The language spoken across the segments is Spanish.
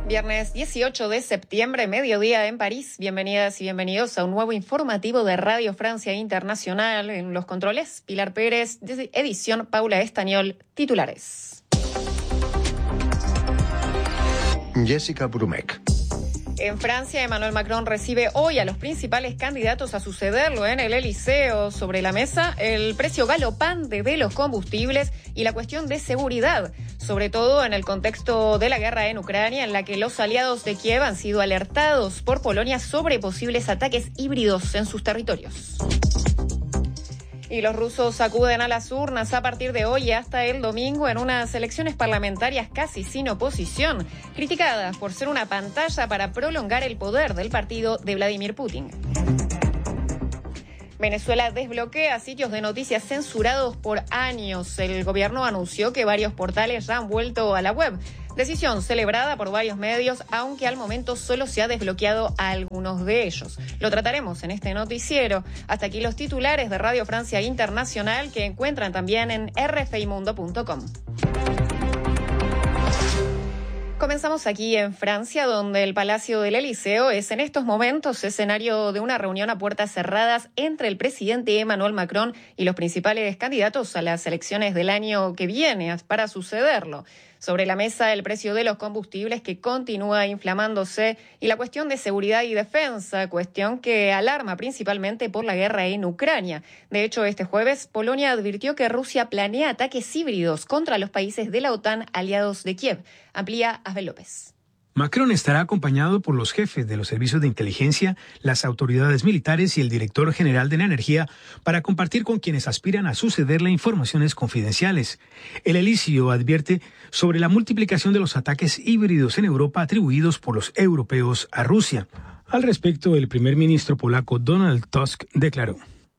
Viernes 18 de septiembre, mediodía en París. Bienvenidas y bienvenidos a un nuevo informativo de Radio Francia Internacional. En los controles, Pilar Pérez, edición Paula Estañol, titulares. Jessica Brumeck. En Francia, Emmanuel Macron recibe hoy a los principales candidatos a sucederlo en el Elyseo. Sobre la mesa, el precio galopante de los combustibles y la cuestión de seguridad, sobre todo en el contexto de la guerra en Ucrania, en la que los aliados de Kiev han sido alertados por Polonia sobre posibles ataques híbridos en sus territorios. Y los rusos acuden a las urnas a partir de hoy hasta el domingo en unas elecciones parlamentarias casi sin oposición, criticadas por ser una pantalla para prolongar el poder del partido de Vladimir Putin. Venezuela desbloquea sitios de noticias censurados por años. El gobierno anunció que varios portales ya han vuelto a la web. Decisión celebrada por varios medios, aunque al momento solo se ha desbloqueado a algunos de ellos. Lo trataremos en este noticiero. Hasta aquí los titulares de Radio Francia Internacional, que encuentran también en rfimundo.com. Comenzamos aquí en Francia, donde el Palacio del Elyseo es en estos momentos escenario de una reunión a puertas cerradas entre el presidente Emmanuel Macron y los principales candidatos a las elecciones del año que viene para sucederlo. Sobre la mesa, el precio de los combustibles, que continúa inflamándose, y la cuestión de seguridad y defensa, cuestión que alarma principalmente por la guerra en Ucrania. De hecho, este jueves, Polonia advirtió que Rusia planea ataques híbridos contra los países de la OTAN aliados de Kiev. Amplía Asbel López. Macron estará acompañado por los jefes de los servicios de inteligencia, las autoridades militares y el director general de la energía para compartir con quienes aspiran a sucederle informaciones confidenciales. El Elyseo advierte sobre la multiplicación de los ataques híbridos en Europa atribuidos por los europeos a Rusia. Al respecto, el primer ministro polaco Donald Tusk declaró: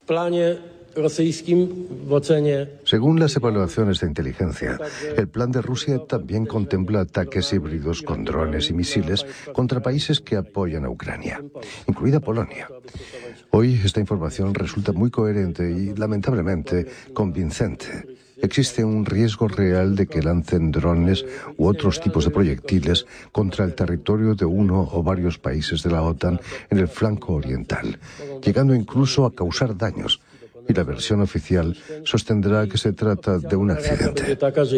Según las evaluaciones de inteligencia, el plan de Rusia también contempla ataques híbridos con drones y misiles contra países que apoyan a Ucrania, incluida Polonia. Hoy esta información resulta muy coherente y, lamentablemente, convincente. Existe un riesgo real de que lancen drones u otros tipos de proyectiles contra el territorio de uno o varios países de la OTAN en el flanco oriental, llegando incluso a causar daños. Y la versión oficial sostendrá que se trata de un accidente.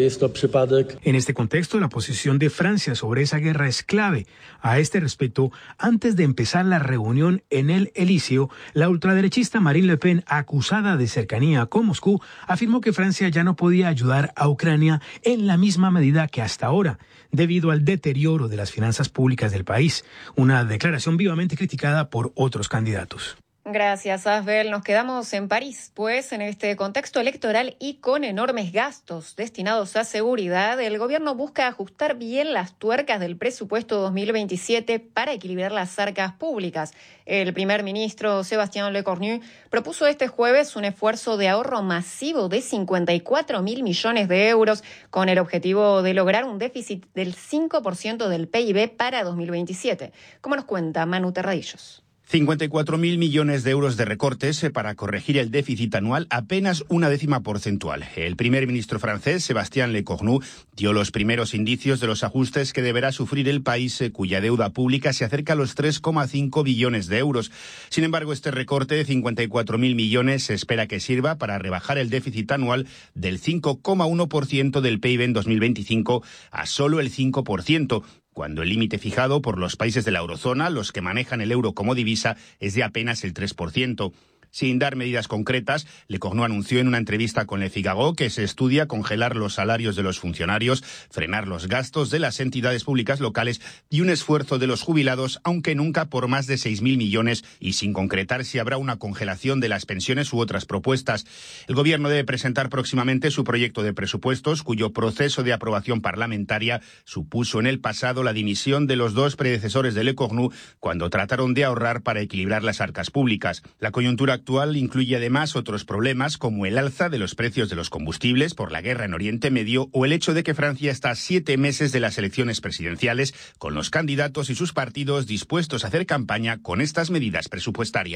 En este contexto, la posición de Francia sobre esa guerra es clave. A este respecto, antes de empezar la reunión en el Elyseo, la ultraderechista Marine Le Pen, acusada de cercanía con Moscú, afirmó que Francia ya no podía ayudar a Ucrania en la misma medida que hasta ahora, debido al deterioro de las finanzas públicas del país. Una declaración vivamente criticada por otros candidatos. Gracias, Asbel. Nos quedamos en París, pues en este contexto electoral y con enormes gastos destinados a seguridad, el gobierno busca ajustar bien las tuercas del presupuesto 2027 para equilibrar las arcas públicas. El primer ministro Sébastien Lecornu propuso este jueves un esfuerzo de ahorro masivo de 54.000 millones de euros con el objetivo de lograr un déficit del 5% del PIB para 2027. Como nos cuenta Manu Terradillos. 54.000 millones de euros de recortes para corregir el déficit anual, apenas una décima porcentual. El primer ministro francés, Sébastien Lecornu, dio los primeros indicios de los ajustes que deberá sufrir el país, cuya deuda pública se acerca a los 3,5 billones de euros. Sin embargo, este recorte de 54.000 millones se espera que sirva para rebajar el déficit anual del 5,1% del PIB en 2025 a solo el 5%. Cuando el límite fijado por los países de la eurozona, los que manejan el euro como divisa, es de apenas el 3%. Sin dar medidas concretas, Lecornu anunció en una entrevista con Le Figaro que se estudia congelar los salarios de los funcionarios, frenar los gastos de las entidades públicas locales y un esfuerzo de los jubilados, aunque nunca por más de 6.000 millones y sin concretar si habrá una congelación de las pensiones u otras propuestas. El gobierno debe presentar próximamente su proyecto de presupuestos, cuyo proceso de aprobación parlamentaria supuso en el pasado la dimisión de los dos predecesores de Lecornu cuando trataron de ahorrar para equilibrar las arcas públicas. La coyuntura actual incluye además otros problemas como el alza de los precios de los combustibles por la guerra en Oriente Medio o el hecho de que Francia está a 7 meses de las elecciones presidenciales, con los candidatos y sus partidos dispuestos a hacer campaña con estas medidas presupuestarias.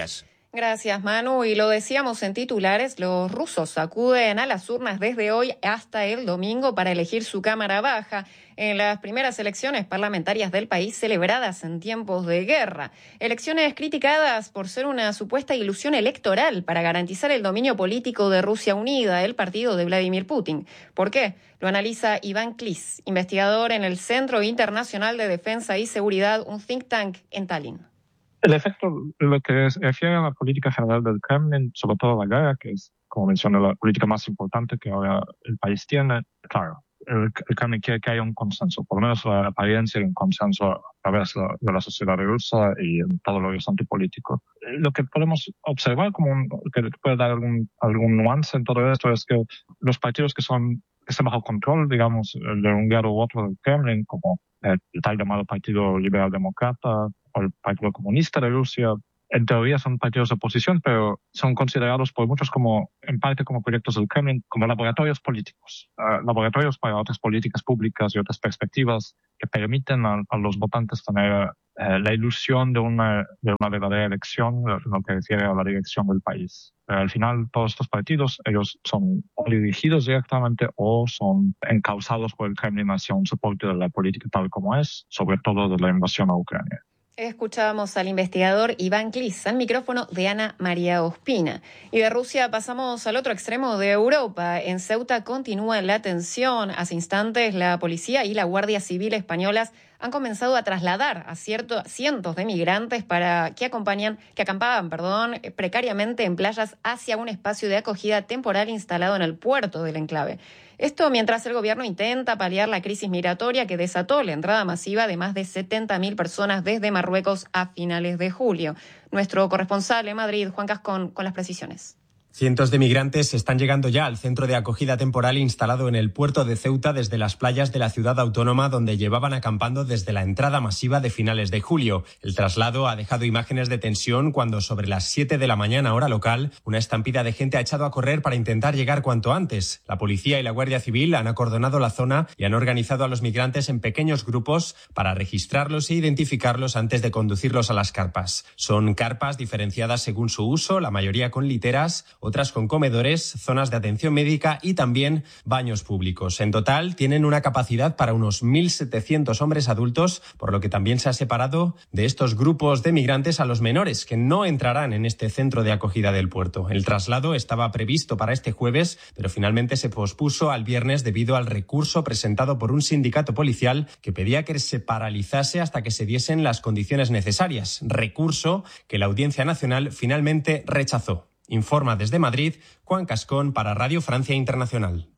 Gracias, Manu. Y lo decíamos en titulares, los rusos acuden a las urnas desde hoy hasta el domingo para elegir su Cámara Baja en las primeras elecciones parlamentarias del país celebradas en tiempos de guerra. Elecciones criticadas por ser una supuesta ilusión electoral para garantizar el dominio político de Rusia Unida, el partido de Vladimir Putin. ¿Por qué? Lo analiza Iván Klis, investigador en el Centro Internacional de Defensa y Seguridad, un think tank en Tallinn. El efecto, lo que se refiere a la política general del Kremlin, sobre todo la guerra, que es, como mencioné, la política más importante que ahora el país tiene, claro, el Kremlin quiere que haya un consenso, por lo menos la apariencia de un consenso a través de la sociedad rusa y en todo lo horizonte político. Lo que podemos observar que puede dar algún nuance en todo esto es que los partidos que están bajo control, digamos, de un lado u otro del Kremlin, como el tal llamado Partido Liberal Demócrata o el Partido Comunista de Rusia, en teoría son partidos de oposición, pero son considerados por muchos en parte como proyectos del Kremlin, como laboratorios políticos, laboratorios para otras políticas públicas y otras perspectivas que permiten a los votantes tener la ilusión de una verdadera elección en lo que refiere a la dirección del país. Pero al final, todos estos partidos, ellos son o dirigidos directamente o son encausados por el Kremlin hacia un soporte de la política tal como es, sobre todo de la invasión a Ucrania. Escuchábamos al investigador Iván Klis, al micrófono de Ana María Ospina. Y de Rusia pasamos al otro extremo de Europa. En Ceuta continúa la tensión. Hace instantes la policía y la Guardia Civil españolas han comenzado a trasladar a cientos de migrantes que acampaban precariamente en playas hacia un espacio de acogida temporal instalado en el puerto del enclave. Esto mientras el gobierno intenta paliar la crisis migratoria que desató la entrada masiva de más de 70.000 personas desde Marruecos a finales de julio. Nuestro corresponsal en Madrid, Juan Cascón, con las precisiones. Cientos de migrantes están llegando ya al centro de acogida temporal instalado en el puerto de Ceuta desde las playas de la ciudad autónoma donde llevaban acampando desde la entrada masiva de finales de julio. El traslado ha dejado imágenes de tensión cuando sobre las 7 de la mañana hora local una estampida de gente ha echado a correr para intentar llegar cuanto antes. La policía y la Guardia Civil han acordonado la zona y han organizado a los migrantes en pequeños grupos para registrarlos e identificarlos antes de conducirlos a las carpas. Son carpas diferenciadas según su uso, la mayoría con literas, otras con comedores, zonas de atención médica y también baños públicos. En total tienen una capacidad para unos 1.700 hombres adultos, por lo que también se ha separado de estos grupos de migrantes a los menores, que no entrarán en este centro de acogida del puerto. El traslado estaba previsto para este jueves, pero finalmente se pospuso al viernes debido al recurso presentado por un sindicato policial que pedía que se paralizase hasta que se diesen las condiciones necesarias. Recurso que la Audiencia Nacional finalmente rechazó. Informa desde Madrid, Juan Cascón para Radio Francia Internacional.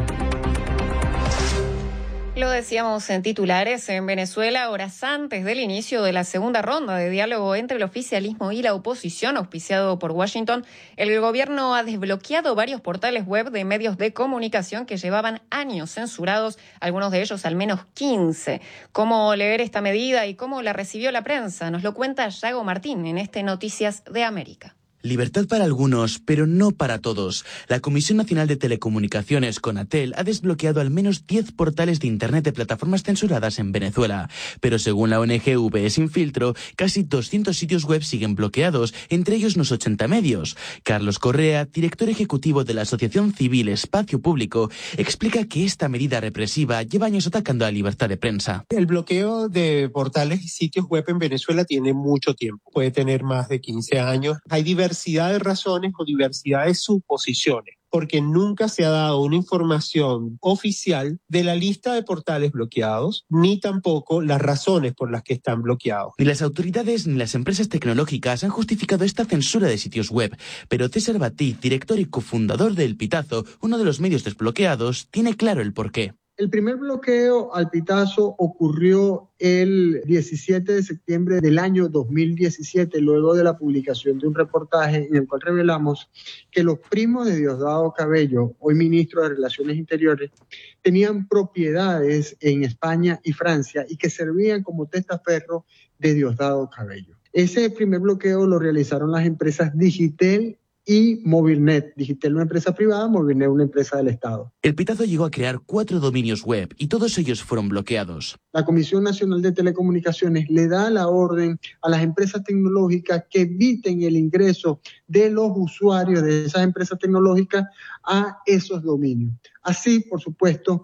Lo decíamos en titulares, en Venezuela, horas antes del inicio de la segunda ronda de diálogo entre el oficialismo y la oposición, auspiciado por Washington, el gobierno ha desbloqueado varios portales web de medios de comunicación que llevaban años censurados, algunos de ellos al menos 15. ¿Cómo leer esta medida y cómo la recibió la prensa? Nos lo cuenta Yago Martín en Noticias de América. Libertad para algunos, pero no para todos. La Comisión Nacional de Telecomunicaciones, Conatel, ha desbloqueado al menos 10 portales de Internet de plataformas censuradas en Venezuela. Pero según la ONG VE Sin Filtro, casi 200 sitios web siguen bloqueados, entre ellos unos 80 medios. Carlos Correa, director ejecutivo de la Asociación Civil Espacio Público, explica que esta medida represiva lleva años atacando a la libertad de prensa. El bloqueo de portales y sitios web en Venezuela tiene mucho tiempo. Puede tener más de 15 años. Hay diversidad de razones o diversidad de suposiciones, porque nunca se ha dado una información oficial de la lista de portales bloqueados, ni tampoco las razones por las que están bloqueados. Ni las autoridades ni las empresas tecnológicas han justificado esta censura de sitios web, pero César Batí, director y cofundador de El Pitazo, uno de los medios desbloqueados, tiene claro el porqué. El primer bloqueo al pitazo ocurrió el 17 de septiembre del año 2017, luego de la publicación de un reportaje en el cual revelamos que los primos de Diosdado Cabello, hoy ministro de Relaciones Interiores, tenían propiedades en España y Francia y que servían como testaferro de Diosdado Cabello. Ese primer bloqueo lo realizaron las empresas Digitel y Movilnet, Digitel una empresa privada, Movilnet una empresa del Estado. El pitazo llegó a crear 4 dominios web y todos ellos fueron bloqueados. La Comisión Nacional de Telecomunicaciones le da la orden a las empresas tecnológicas que eviten el ingreso de los usuarios de esas empresas tecnológicas a esos dominios. Así, por supuesto,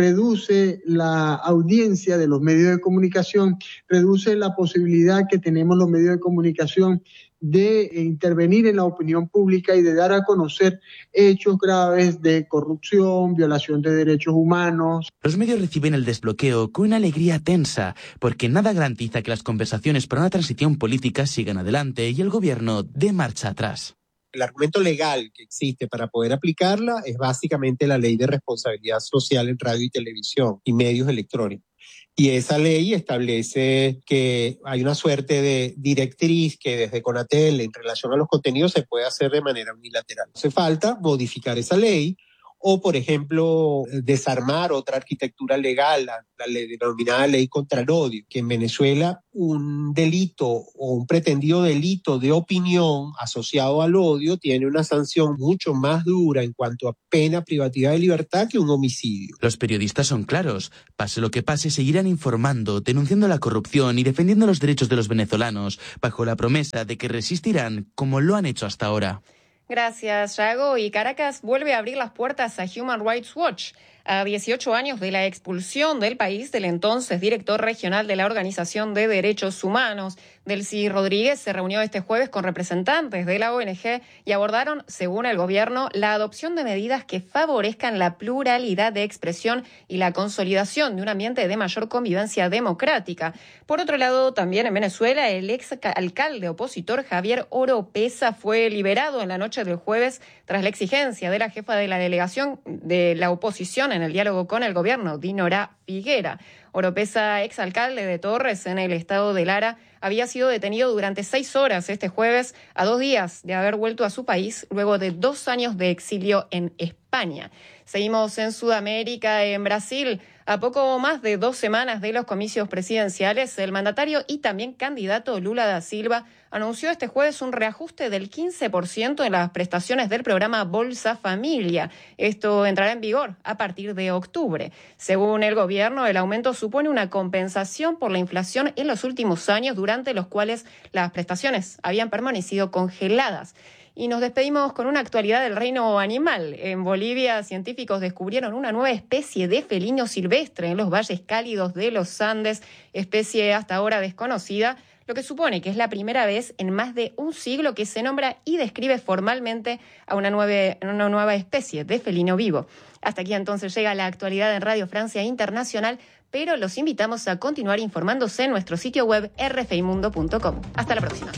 reduce la audiencia de los medios de comunicación, reduce la posibilidad que tenemos los medios de comunicación de intervenir en la opinión pública y de dar a conocer hechos graves de corrupción, violación de derechos humanos. Los medios reciben el desbloqueo con una alegría tensa, porque nada garantiza que las conversaciones para una transición política sigan adelante y el gobierno dé marcha atrás. El argumento legal que existe para poder aplicarla es básicamente la Ley de Responsabilidad Social en Radio y Televisión y Medios Electrónicos. Y esa ley establece que hay una suerte de directriz que desde CONATEL en relación a los contenidos se puede hacer de manera unilateral. Hace falta modificar esa ley o, por ejemplo, desarmar otra arquitectura legal, la denominada ley contra el odio, que en Venezuela un delito o un pretendido delito de opinión asociado al odio tiene una sanción mucho más dura en cuanto a pena privativa de libertad que un homicidio. Los periodistas son claros. Pase lo que pase, seguirán informando, denunciando la corrupción y defendiendo los derechos de los venezolanos, bajo la promesa de que resistirán como lo han hecho hasta ahora. Gracias, Yago. Y Caracas vuelve a abrir las puertas a Human Rights Watch. A 18 años de la expulsión del país del entonces director regional de la Organización de Derechos Humanos, Delcy Rodríguez, se reunió este jueves con representantes de la ONG y abordaron, según el gobierno, la adopción de medidas que favorezcan la pluralidad de expresión y la consolidación de un ambiente de mayor convivencia democrática. Por otro lado, también en Venezuela, el ex alcalde opositor Javier Oropesa fue liberado en la noche del jueves tras la exigencia de la jefa de la delegación de la oposición en el diálogo con el gobierno, Dinora Figuera. Oropesa, exalcalde de Torres en el estado de Lara, había sido detenido durante 6 horas este jueves, a 2 días de haber vuelto a su país luego de 2 años de exilio en España. Seguimos en Sudamérica, en Brasil. A poco más de 2 semanas de los comicios presidenciales, el mandatario y también candidato Lula da Silva anunció este jueves un reajuste del 15% en las prestaciones del programa Bolsa Familia. Esto entrará en vigor a partir de octubre. Según el gobierno, el aumento supone una compensación por la inflación en los últimos años, durante los cuales las prestaciones habían permanecido congeladas. Y nos despedimos con una actualidad del reino animal. En Bolivia, científicos descubrieron una nueva especie de felino silvestre en los valles cálidos de los Andes, especie hasta ahora desconocida, lo que supone que es la primera vez en más de un siglo que se nombra y describe formalmente a una nueva especie de felino vivo. Hasta aquí entonces llega la actualidad en Radio Francia Internacional, pero los invitamos a continuar informándose en nuestro sitio web rfimundo.com. Hasta la próxima.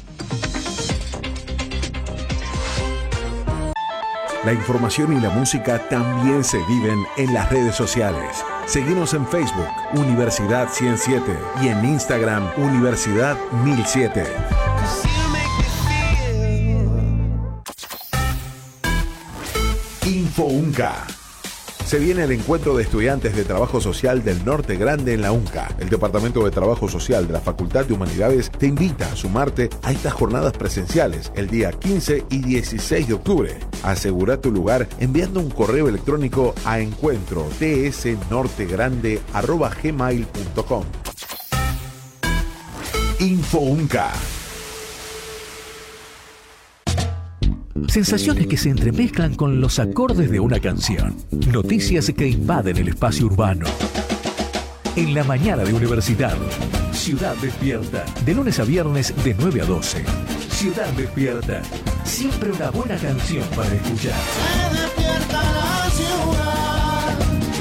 La información y la música también se viven en las redes sociales. Seguinos en Facebook, Universidad 107, y en Instagram, Universidad 1007. Info UNCA. Se viene el encuentro de estudiantes de Trabajo Social del Norte Grande en la UNCA. El Departamento de Trabajo Social de la Facultad de Humanidades te invita a sumarte a estas jornadas presenciales el día 15 y 16 de octubre. Asegura tu lugar enviando un correo electrónico a encuentro.tsnortegrande@gmail.com. Info UNCA. Sensaciones que se entremezclan con los acordes de una canción. Noticias que invaden el espacio urbano. En la mañana de Universidad. Ciudad Despierta. De lunes a viernes de 9 a 12. Ciudad Despierta. Siempre una buena canción para escuchar. Se despierta la ciudad.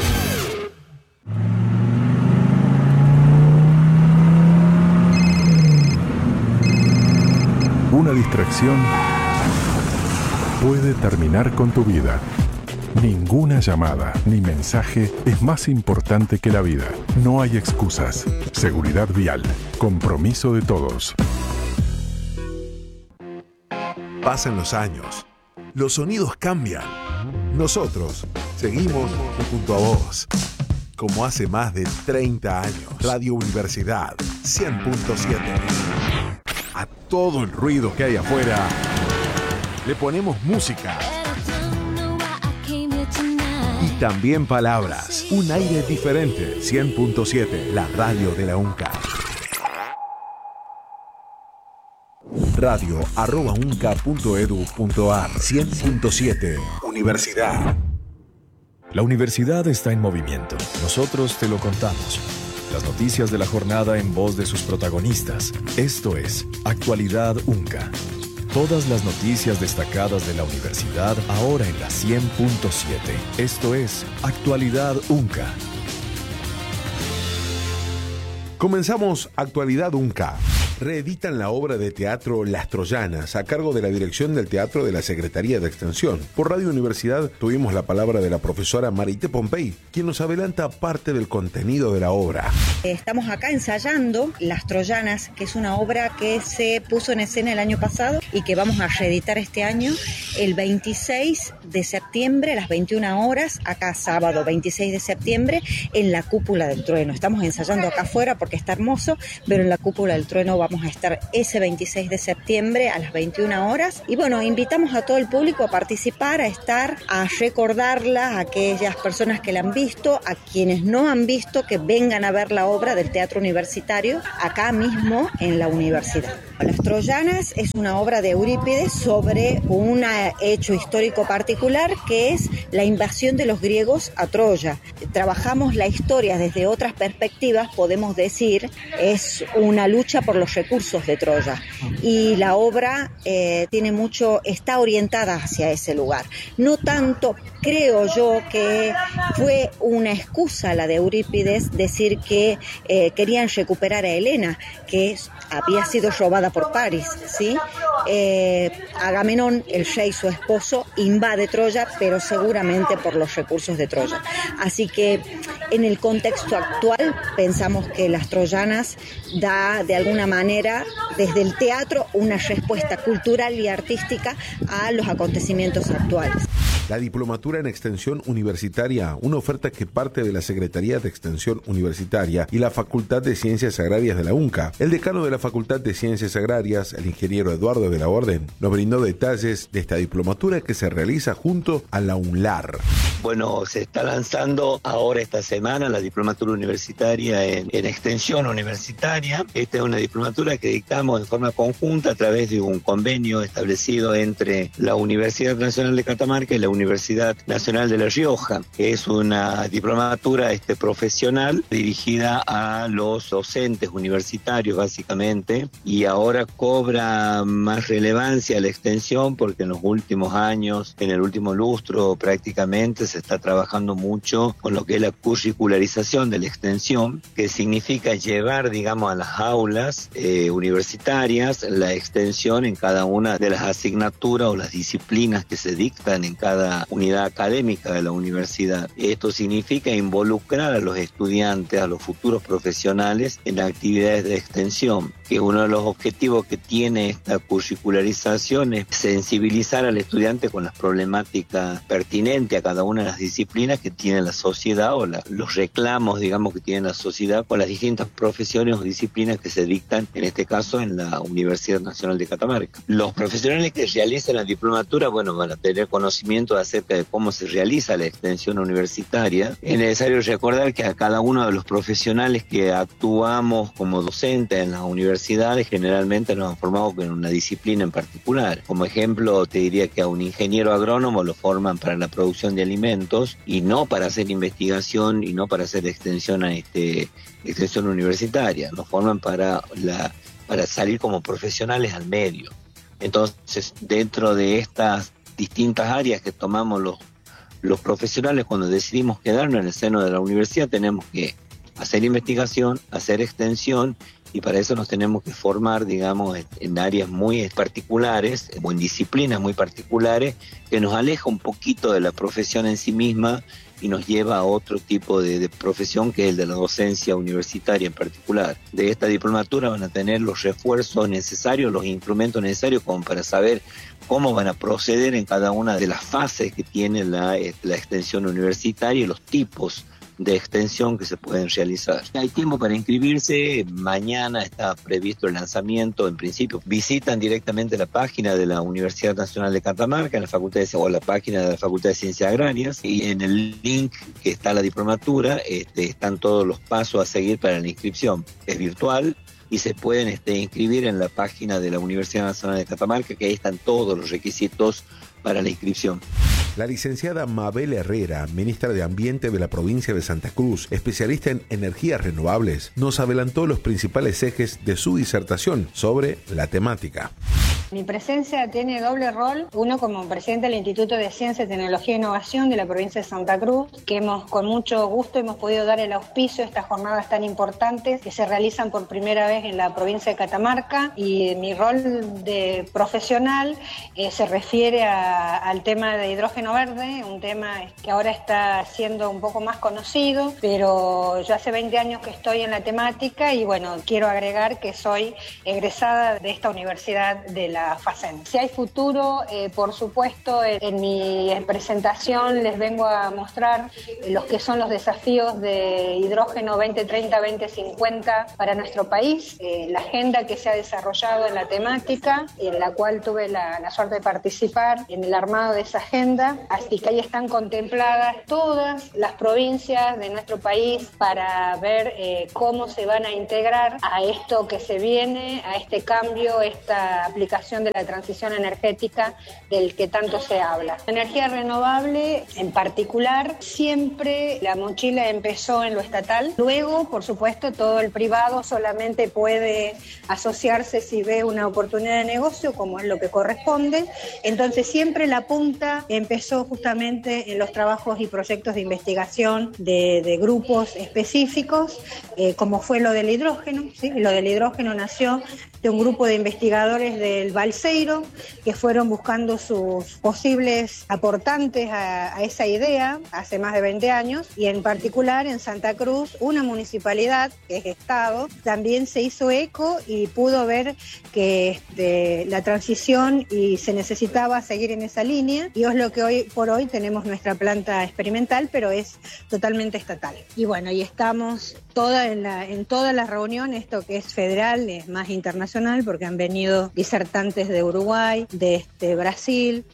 Una distracción puede terminar con tu vida. Ninguna llamada ni mensaje es más importante que la vida. No hay excusas. Seguridad vial. Compromiso de todos. Pasan los años. Los sonidos cambian. Nosotros seguimos junto a vos. Como hace más de 30 años. Radio Universidad 100.7. A todo el ruido que hay afuera, le ponemos música y también palabras. Un aire diferente. 100.7, la radio de la UNCA. radio@unca.edu.ar. 100.7, Universidad. La universidad está en movimiento. Nosotros te lo contamos. Las noticias de la jornada en voz de sus protagonistas. Esto es Actualidad UNCA. Todas las noticias destacadas de la universidad ahora en la 100.7. Esto es Actualidad UNCA. Comenzamos Actualidad UNCA. Reeditan la obra de teatro Las Troyanas a cargo de la dirección del teatro de la Secretaría de Extensión. Por Radio Universidad tuvimos la palabra de la profesora Marité Pompey, quien nos adelanta parte del contenido de la obra. Estamos acá ensayando Las Troyanas, que es una obra que se puso en escena el año pasado y que vamos a reeditar este año el 26 de septiembre a las 21 horas, acá sábado 26 de septiembre, en la Cúpula del Trueno. Estamos ensayando acá afuera porque está hermoso, pero en la Cúpula del Trueno vamos a estar ese 26 de septiembre a las 21 horas. Y bueno, invitamos a todo el público a participar, a estar, a recordarla, a aquellas personas que la han visto, a quienes no han visto, que vengan a ver la obra del Teatro Universitario acá mismo en la universidad. Las Troyanas es una obra de Eurípides sobre un hecho histórico particular que es la invasión de los griegos a Troya. Trabajamos la historia desde otras perspectivas, podemos decir, es una lucha por los recursos de Troya y la obra está orientada hacia ese lugar. No tanto, creo yo, que fue una excusa la de Eurípides decir que querían recuperar a Helena, que había sido robada por París, ¿sí? Agamenón, el rey, su esposo, invade Troya, pero seguramente por los recursos de Troya. Así que en el contexto actual pensamos que Las Troyanas da de alguna manera desde el teatro una respuesta cultural y artística a los acontecimientos actuales. La Diplomatura en Extensión Universitaria, una oferta que parte de la Secretaría de Extensión Universitaria y la Facultad de Ciencias Agrarias de la UNCA. El decano de la Facultad de Ciencias Agrarias, el ingeniero Eduardo de la Orden, nos brindó detalles de esta diplomatura que se realiza junto a la UNLAR. Bueno, se está lanzando ahora esta semana la Diplomatura Universitaria en Extensión Universitaria. Esta es una diplomatura que dictamos en forma conjunta a través de un convenio establecido entre la Universidad Nacional de Catamarca y la Universidad Nacional de La Rioja. Es una diplomatura profesional dirigida a los docentes universitarios básicamente, y ahora cobra más relevancia la extensión porque en los últimos años, en el último lustro prácticamente, se está trabajando mucho con lo que es la curricularización de la extensión, que significa llevar, digamos, a las aulas universitarias la extensión en cada una de las asignaturas o las disciplinas que se dictan en cada unidad académica de la universidad. Esto significa involucrar a los estudiantes, a los futuros profesionales en actividades de extensión, que uno de los objetivos que tiene esta curricularización es sensibilizar al estudiante con las problemáticas pertinentes a cada una de las disciplinas que tiene la sociedad o los reclamos, digamos, que tiene la sociedad con las distintas profesiones o disciplinas que se dictan, en este caso, en la Universidad Nacional de Catamarca. Los profesionales que realizan la diplomatura, bueno, van a tener conocimiento acerca de cómo se realiza la extensión universitaria. Es necesario recordar que a cada uno de los profesionales que actuamos como docentes en las universidades generalmente nos han formado en una disciplina en particular. Como ejemplo, te diría que a un ingeniero agrónomo lo forman para la producción de alimentos y no para hacer investigación y no para hacer extensión extensión universitaria. Nos forman para salir como profesionales al medio. Entonces, dentro de estas distintas áreas que tomamos los profesionales cuando decidimos quedarnos en el seno de la universidad, tenemos que hacer investigación, hacer extensión, y para eso nos tenemos que formar, digamos, en áreas muy particulares o en disciplinas muy particulares, que nos aleja un poquito de la profesión en sí misma y nos lleva a otro tipo de profesión, que es el de la docencia universitaria en particular. De esta diplomatura van a tener los refuerzos necesarios, los instrumentos necesarios como para saber cómo van a proceder en cada una de las fases que tiene la extensión universitaria y los tipos de extensión que se pueden realizar. Hay tiempo para inscribirse, mañana está previsto el lanzamiento, en principio. Visitan directamente la página de la Universidad Nacional de Catamarca, en la Facultad o la página de la Facultad de Ciencias Agrarias, y en el link que está la diplomatura están todos los pasos a seguir para la inscripción. Es virtual y se pueden inscribir en la página de la Universidad Nacional de Catamarca, que ahí están todos los requisitos para la inscripción. La licenciada Mabel Herrera, ministra de Ambiente de la provincia de Santa Cruz, especialista en energías renovables, nos adelantó los principales ejes de su disertación sobre la temática. Mi presencia tiene doble rol, uno como presidente del Instituto de Ciencia, Tecnología e Innovación de la provincia de Santa Cruz, que con mucho gusto hemos podido dar el auspicio a estas jornadas tan importantes que se realizan por primera vez en la provincia de Catamarca, y mi rol de profesional se refiere al tema de hidrógeno verde, un tema que ahora está siendo un poco más conocido, pero yo hace 20 años que estoy en la temática y bueno, quiero agregar que soy egresada de esta universidad de la FACEN. Si hay futuro, por supuesto, en mi presentación les vengo a mostrar los que son los desafíos de hidrógeno 2030-2050 para nuestro país, la agenda que se ha desarrollado en la temática, en la cual tuve la suerte de participar en el armado de esa agenda, así que ahí están contempladas todas las provincias de nuestro país para ver cómo se van a integrar a esto que se viene, a este cambio, esta aplicación de la transición energética del que tanto se habla. Energía renovable en particular, siempre la mochila empezó en lo estatal, luego por supuesto todo el privado solamente puede asociarse si ve una oportunidad de negocio, como es lo que corresponde, entonces siempre la punta empezó justamente en los trabajos y proyectos de investigación de grupos específicos, como fue lo del hidrógeno, ¿sí? Lo del hidrógeno nació de un grupo de investigadores del Balseiro que fueron buscando sus posibles aportantes a esa idea hace más de 20 años, y en particular en Santa Cruz una municipalidad que es Estado también se hizo eco y pudo ver que la transición y se necesitaba seguir en esa línea, y es lo que hoy por hoy tenemos nuestra planta experimental, pero es totalmente estatal. Y bueno, y estamos en todas las reuniones, esto que es federal, es más internacional porque han venido disertantes de Uruguay, de Brasil,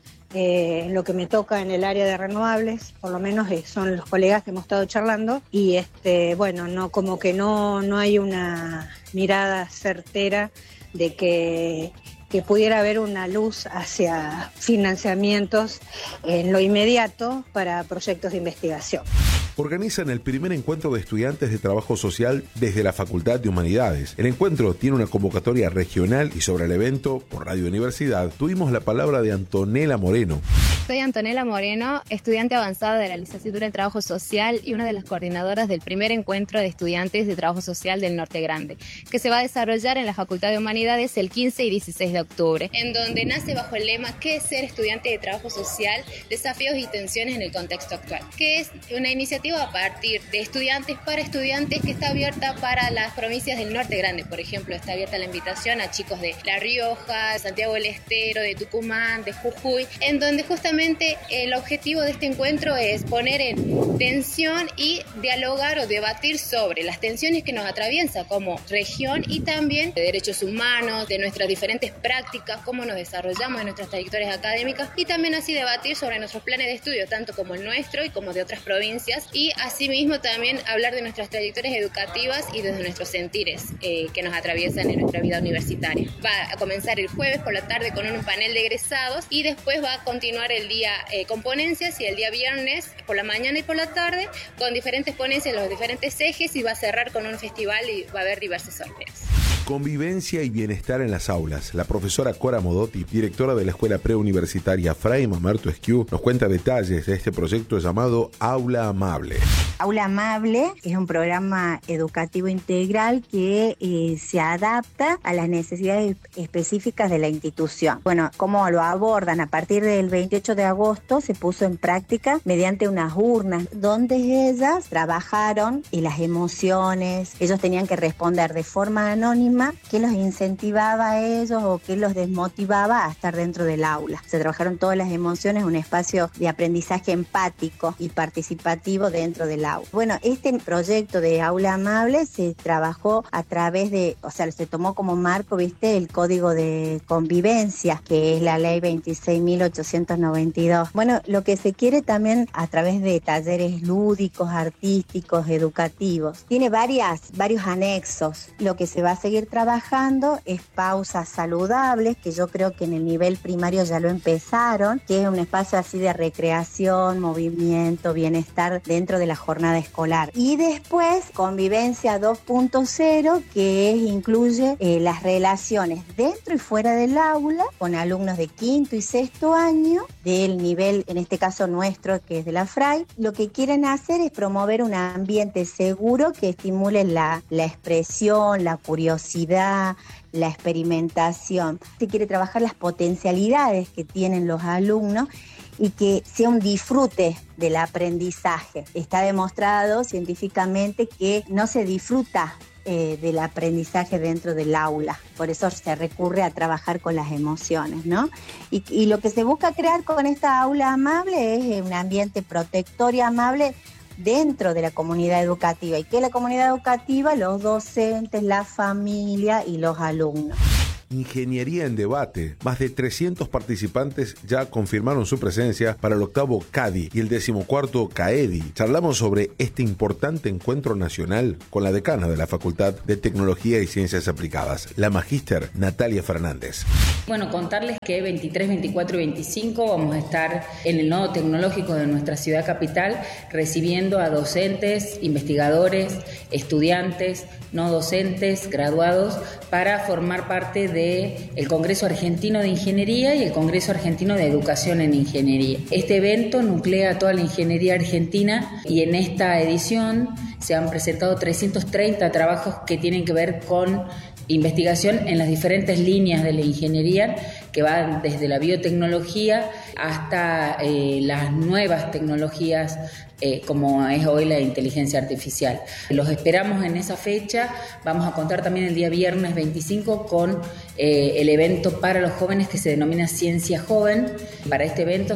en lo que me toca en el área de renovables, por lo menos son los colegas que hemos estado charlando, y bueno, como que no hay una mirada certera de que pudiera haber una luz hacia financiamientos en lo inmediato para proyectos de investigación. Organizan el primer encuentro de estudiantes de trabajo social desde la Facultad de Humanidades. El encuentro tiene una convocatoria regional y sobre el evento, por Radio Universidad, tuvimos la palabra de Antonella Moreno. Soy Antonella Moreno, estudiante avanzada de la licenciatura en Trabajo Social y una de las coordinadoras del primer encuentro de estudiantes de Trabajo Social del Norte Grande, que se va a desarrollar en la Facultad de Humanidades el 15 y 16 de octubre, en donde nace bajo el lema ¿Qué es ser estudiante de Trabajo Social? Desafíos y tensiones en el contexto actual, que es una iniciativa a partir de estudiantes para estudiantes que está abierta para las provincias del Norte Grande. Por ejemplo, está abierta la invitación a chicos de La Rioja, Santiago del Estero, de Tucumán, de Jujuy, en donde justamente el objetivo de este encuentro es poner en tensión y dialogar o debatir sobre las tensiones que nos atraviesan como región y también de derechos humanos, de nuestras diferentes prácticas, cómo nos desarrollamos en nuestras trayectorias académicas, y también así debatir sobre nuestros planes de estudio, tanto como el nuestro y como de otras provincias, y asimismo también hablar de nuestras trayectorias educativas y desde nuestros sentires que nos atraviesan en nuestra vida universitaria. Va a comenzar el jueves por la tarde con un panel de egresados y después va a continuar el día con ponencias, y el día viernes por la mañana y por la tarde con diferentes ponencias en los diferentes ejes, y va a cerrar con un festival y va a haber diversas sorpresas. Convivencia y bienestar en las aulas. La profesora Cora Modotti, directora de la Escuela Preuniversitaria Fray Mamerto Esquiú, nos cuenta detalles de este proyecto llamado Aula Amable. Aula Amable es un programa educativo integral que se adapta a las necesidades específicas de la institución. Bueno, ¿cómo lo abordan? A partir del 28 de agosto se puso en práctica mediante unas urnas donde ellas trabajaron y las emociones. Ellos tenían que responder de forma anónima tema que los incentivaba a ellos o que los desmotivaba a estar dentro del aula. Se trabajaron todas las emociones, un espacio de aprendizaje empático y participativo dentro del aula. Bueno, este proyecto de aula amable se trabajó a través de, se tomó como marco, el Código de Convivencia, que es la ley 26.892. Bueno, lo que se quiere también a través de talleres lúdicos, artísticos, educativos. Tiene varios anexos. Lo que se va a seguir trabajando es pausas saludables, que yo creo que en el nivel primario ya lo empezaron, que es un espacio así de recreación, movimiento, bienestar dentro de la jornada escolar. Y después, convivencia 2.0, que incluye las relaciones dentro y fuera del aula con alumnos de quinto y sexto año del nivel, en este caso nuestro, que es de la FRAI. Lo que quieren hacer es promover un ambiente seguro que estimule la expresión, la curiosidad, la experimentación. Se quiere trabajar las potencialidades que tienen los alumnos y que sea un disfrute del aprendizaje. Está demostrado científicamente que no se disfruta del aprendizaje dentro del aula. Por eso se recurre a trabajar con las emociones, ¿no? Y lo que se busca crear con esta aula amable es un ambiente protector y amable dentro de la comunidad educativa. ¿Y qué es la comunidad educativa? Los docentes, la familia y los alumnos. Ingeniería en debate. Más de 300 participantes ya confirmaron su presencia para el 8º CADI y el 14º CAEDI. Charlamos sobre este importante encuentro nacional con la decana de la Facultad de Tecnología y Ciencias Aplicadas, la magíster Natalia Fernández. Bueno, contarles que 23, 24 y 25 vamos a estar en el nodo tecnológico de nuestra ciudad capital recibiendo a docentes, investigadores, estudiantes, no docentes, graduados, para formar parte del Congreso Argentino de Ingeniería y el Congreso Argentino de Educación en Ingeniería. Este evento nuclea toda la ingeniería argentina y en esta edición se han presentado 330 trabajos que tienen que ver con investigación en las diferentes líneas de la ingeniería, que van desde la biotecnología hasta las nuevas tecnologías como es hoy la inteligencia artificial. Los esperamos en esa fecha. Vamos a contar también el día viernes 25 con el evento para los jóvenes que se denomina Ciencia Joven. Para este evento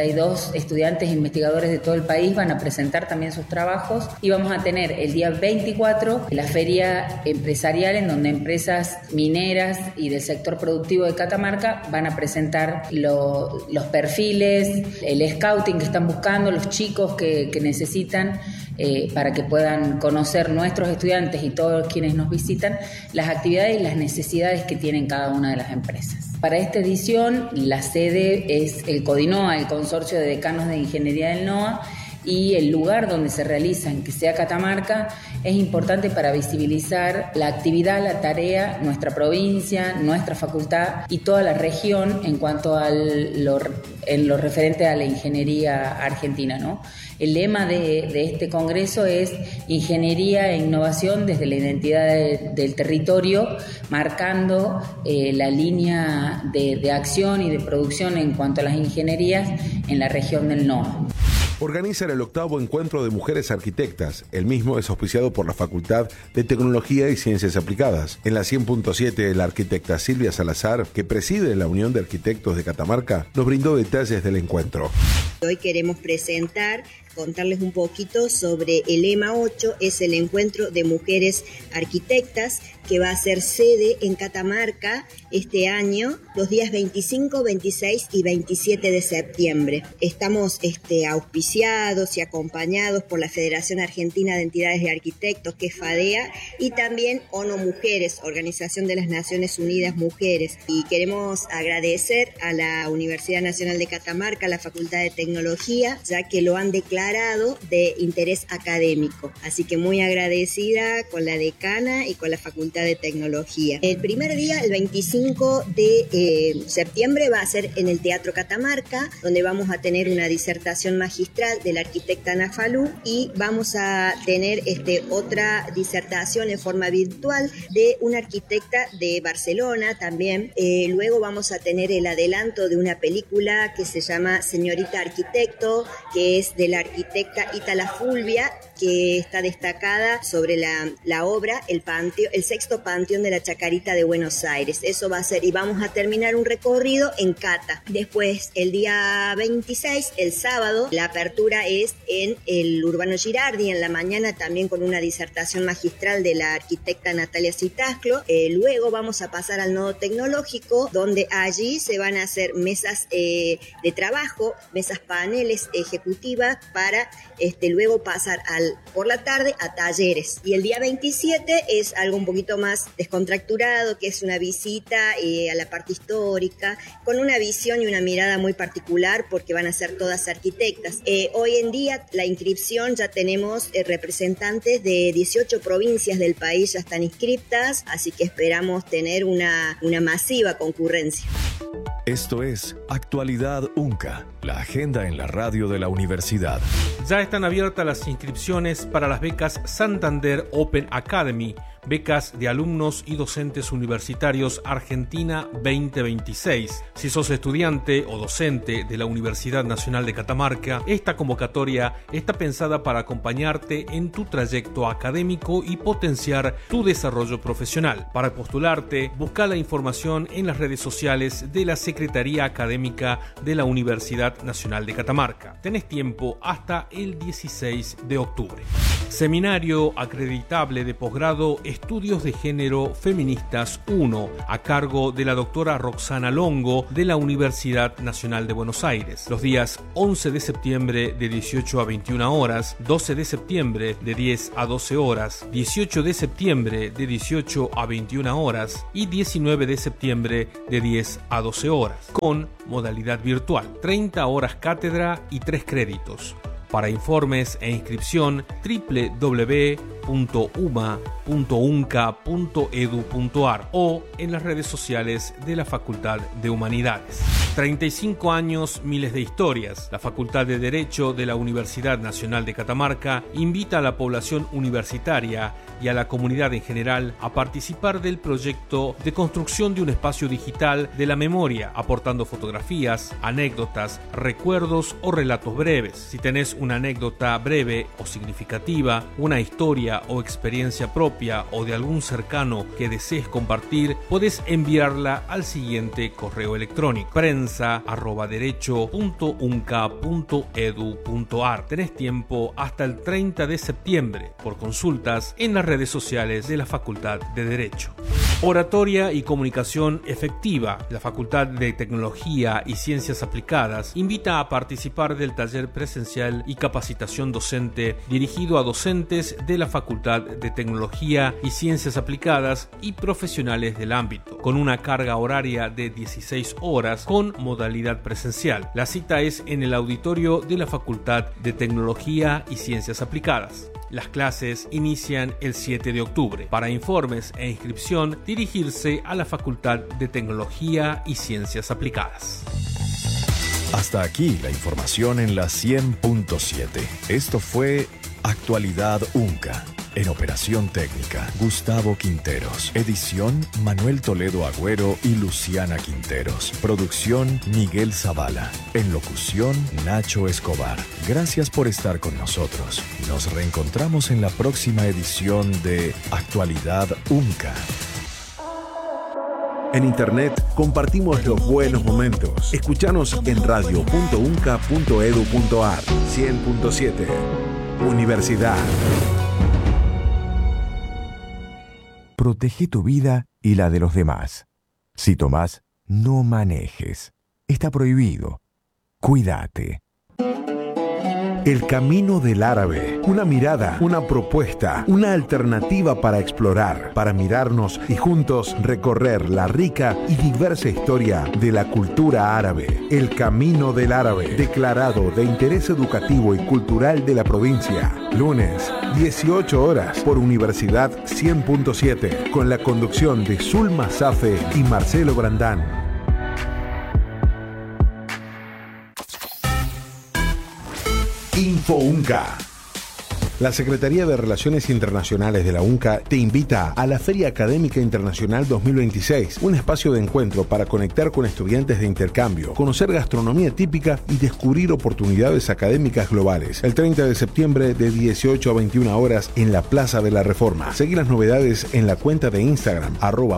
62 estudiantes e investigadores de todo el país van a presentar también sus trabajos y vamos a tener el día 24 la feria empresarial en donde empresas mineras y del sector productivo de Catamarca van a presentar los perfiles, el scouting que están buscando, los chicos que necesitan para que puedan conocer nuestros estudiantes y todos quienes nos visitan las actividades y las necesidades que tienen cada una de las empresas. Para esta edición la sede es el CODINOA, el Consorcio de Decanos de Ingeniería del NOA, y el lugar donde se realizan, que sea Catamarca, es importante para visibilizar la actividad, la tarea, nuestra provincia, nuestra facultad y toda la región en cuanto en lo referente a la ingeniería argentina, ¿no? El lema de este congreso es Ingeniería e Innovación desde la identidad del territorio, marcando la línea de acción y de producción en cuanto a las ingenierías en la región del NOA. Organizan el 8º Encuentro de Mujeres Arquitectas. El mismo es auspiciado por la Facultad de Tecnología y Ciencias Aplicadas. En la 100.7, la arquitecta Silvia Salazar, que preside la Unión de Arquitectos de Catamarca, nos brindó detalles del encuentro. Hoy queremos contarles un poquito sobre el EMA 8, es el Encuentro de Mujeres Arquitectas, que va a ser sede en Catamarca este año, los días 25, 26 y 27 de septiembre. Estamos auspiciados y acompañados por la Federación Argentina de Entidades de Arquitectos, que es FADEA, y también ONU Mujeres, Organización de las Naciones Unidas Mujeres. Y queremos agradecer a la Universidad Nacional de Catamarca, a la Facultad de Tecnología, ya que lo han declarado de interés académico. Así que muy agradecida con la decana y con la Facultad de Tecnología. El primer día, el 25 de septiembre, va a ser en el Teatro Catamarca, donde vamos a tener una disertación magistral de la arquitecta Ana Falú, y vamos a tener otra disertación en forma virtual de una arquitecta de Barcelona también. Luego vamos a tener el adelanto de una película que se llama Señorita Arquitecto, que es de la arquitecta Ítala Fulvia, que está destacada sobre la obra el sexto panteón de la Chacarita de Buenos Aires. Eso va a ser, y vamos a terminar un recorrido en Cata. Después, el día 26, el sábado, la apertura es en el Urbano Girardi, en la mañana también con una disertación magistral de la arquitecta Natalia Citasclo. Luego vamos a pasar al nodo tecnológico, donde allí se van a hacer mesas de trabajo, mesas paneles ejecutivas para luego pasar por la tarde a talleres. Y el día 27 es algo un poquito más descontracturado, que es una visita a la parte histórica, con una visión y una mirada muy particular, porque van a ser todas arquitectas. Hoy en día la inscripción ya tenemos representantes de 18 provincias del país, ya están inscriptas, así que esperamos tener una masiva concurrencia. Esto es Actualidad UNCA, la agenda en la radio de la universidad. Ya están abiertas las inscripciones para las becas Santander Open Academy, becas de alumnos y docentes universitarios Argentina 2026. Si sos estudiante o docente de la Universidad Nacional de Catamarca, esta convocatoria está pensada para acompañarte en tu trayecto académico y potenciar tu desarrollo profesional. Para postularte, busca la información en las redes sociales de la Secretaría Académica de la Universidad Nacional de Catamarca. Tenés tiempo hasta el 16 de octubre. Seminario acreditable de posgrado Estudios de Género Feministas 1, a cargo de la doctora Roxana Longo de la Universidad Nacional de Buenos Aires. Los días 11 de septiembre de 18 a 21 horas, 12 de septiembre de 10 a 12 horas, 18 de septiembre de 18 a 21 horas y 19 de septiembre de 10 a 12 horas, con modalidad virtual. 30 horas cátedra y 3 créditos. Para informes e inscripción, www.uma.unca.edu.ar o en las redes sociales de la Facultad de Humanidades. 35 años, miles de historias. La Facultad de Derecho de la Universidad Nacional de Catamarca invita a la población universitaria y a la comunidad en general a participar del proyecto de construcción de un espacio digital de la memoria, aportando fotografías, anécdotas, recuerdos o relatos breves. Si tenés una anécdota breve o significativa, una historia o experiencia propia o de algún cercano que desees compartir, podés enviarla al siguiente correo electrónico: prensa@derecho.unca.edu.ar. Tenés tiempo hasta el 30 de septiembre. Por consultas en las redes sociales de la Facultad de Derecho. Oratoria y comunicación efectiva. La Facultad de Tecnología y Ciencias Aplicadas invita a participar del taller presencial y capacitación docente dirigido a docentes de la Facultad de Tecnología y Ciencias Aplicadas y profesionales del ámbito, con una carga horaria de 16 horas con modalidad presencial. La cita es en el auditorio de la Facultad de Tecnología y Ciencias Aplicadas. Las clases inician el 7 de octubre. Para informes e inscripción, dirigirse a la Facultad de Tecnología y Ciencias Aplicadas. Hasta aquí la información en la 100.7. Esto fue Actualidad UNCA. En operación técnica, Gustavo Quinteros. Edición, Manuel Toledo Agüero y Luciana Quinteros. Producción, Miguel Zavala. En locución, Nacho Escobar. Gracias por estar con nosotros. Nos reencontramos en la próxima edición de Actualidad UNCA. En Internet compartimos los buenos momentos. Escuchanos en radio.unca.edu.ar. 100.7. Universidad. Protege tu vida y la de los demás. Si tomás, no manejes. Está prohibido. Cuídate. El Camino del Árabe. Una mirada, una propuesta, una alternativa para explorar, para mirarnos y juntos recorrer la rica y diversa historia de la cultura árabe. El Camino del Árabe, declarado de interés educativo y cultural de la provincia. Lunes, 18 horas, por Universidad 100.7, con la conducción de Zulma Safe y Marcelo Brandán. Info UNCA. La Secretaría de Relaciones Internacionales de la UNCA te invita a la Feria Académica Internacional 2026, un espacio de encuentro para conectar con estudiantes de intercambio, conocer gastronomía típica y descubrir oportunidades académicas globales. El 30 de septiembre de 18 a 21 horas en la Plaza de la Reforma. Seguí las novedades en la cuenta de Instagram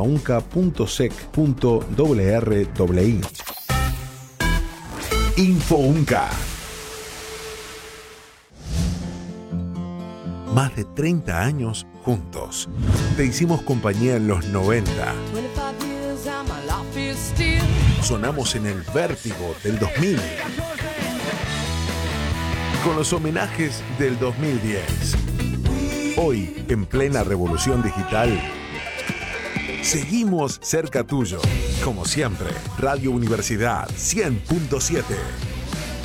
@unca.sec.wrwi. Info UNCA. Más de 30 años juntos. Te hicimos compañía en los 90. Sonamos en el vértigo del 2000. Con los homenajes del 2010. Hoy, en plena revolución digital, seguimos cerca tuyo. Como siempre, Radio Universidad 100.7.